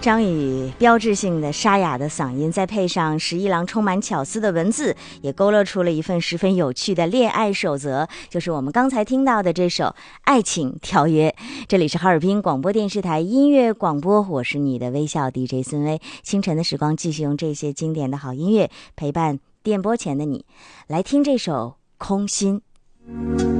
张宇标志性的沙哑的嗓音，再配上十一郎充满巧思的文字，也勾勒出了一份十分有趣的恋爱守则，就是我们刚才听到的这首《爱情条约》。这里是哈尔滨广播电视台音乐广播，我是你的微笑 DJ 孙薇。清晨的时光，继续用这些经典的好音乐陪伴电波前的你，来听这首《空心》。